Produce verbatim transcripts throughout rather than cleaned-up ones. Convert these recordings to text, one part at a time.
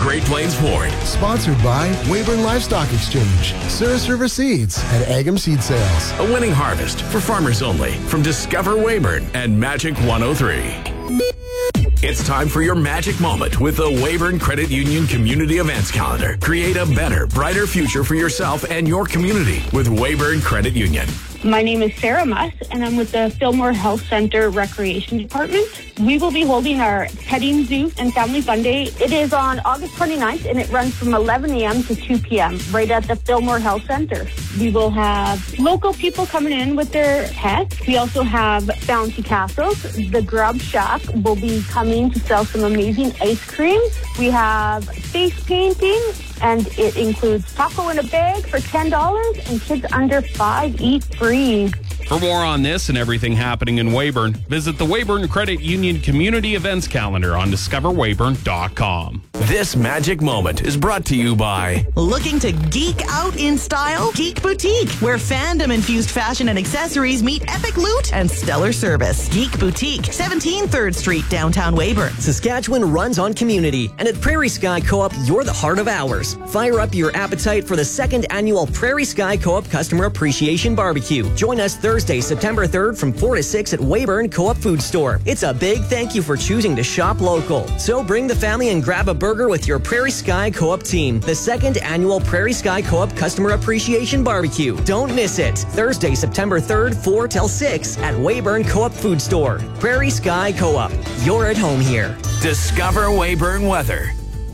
Great Plains Ford. Sponsored by Weyburn Livestock Exchange, Cirrus River Seeds, and Agam Seed Sales. A winning harvest for farmers only from Discover Weyburn and Magic one oh three. It's time for your magic moment with the Weyburn Credit Union Community Events Calendar. Create a better, brighter future for yourself and your community with Weyburn Credit Union. My name is Sarah Muss, and I'm with the Fillmore Health Center Recreation Department. We will be holding our Petting Zoo and Family Fun Day. It is on August twenty-ninth, and it runs from eleven a.m. to two p.m. right at the Fillmore Health Center. We will have local people coming in with their pets. We also have bouncy castles. The Grub Shack will be coming to sell some amazing ice cream. We have face painting, and it includes taco in a bag for ten dollars, and kids under five eat free. For more on this and everything happening in Weyburn, visit the Weyburn Credit Union Community Events Calendar on discover weyburn dot com. This magic moment is brought to you by... Looking to geek out in style? Geek Boutique, where fandom-infused fashion and accessories meet epic loot and stellar service. Geek Boutique, seventeen third Street, downtown Weyburn. Saskatchewan runs on community, and at Prairie Sky Co-op, you're the heart of ours. Fire up your appetite for the second annual Prairie Sky Co-op Customer Appreciation Barbecue. Join us Thursday, September third from four to six at Weyburn Co-op Food Store. It's a big thank you for choosing to shop local. So bring the family and grab a burger with your Prairie Sky Co-op team. The second annual Prairie Sky Co-op Customer Appreciation Barbecue. Don't miss it. Thursday, September third, four till six at Weyburn Co-op Food Store. Prairie Sky Co-op. You're at home here. Discover Weyburn Weather.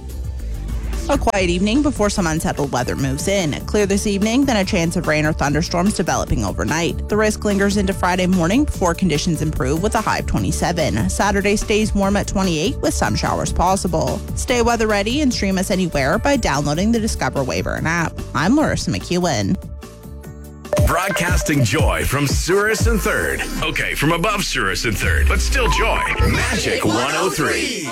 A quiet evening before some unsettled weather moves in. Clear this evening, then a chance of rain or thunderstorms developing overnight. The risk lingers into Friday morning before conditions improve with a high of twenty-seven. Saturday stays warm at twenty-eight with some showers possible. Stay weather ready and stream us anywhere by downloading the Discover Weyburn app. I'm Larissa McEwen. Broadcasting joy from Souris and Third. Okay, from above Souris and Third, but still joy. Magic one oh three.